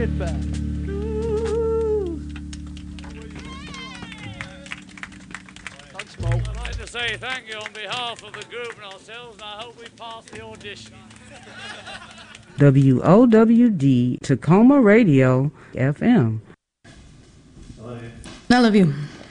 get back. I'd like to say thank you on behalf of the group and ourselves, and I hope we pass the audition. WOWD Tacoma Radio FM. I love you.